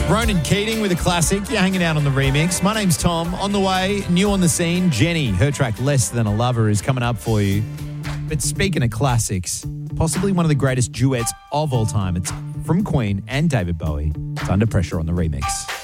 Ronan Keating with a classic. You're hanging out on the remix. My name's Tom. On the way, new on the scene, Jenny. Her track Less Than a Lover is coming up for you. But speaking of classics, possibly one of the greatest duets of all time. It's from Queen and David Bowie. It's Under Pressure on the remix.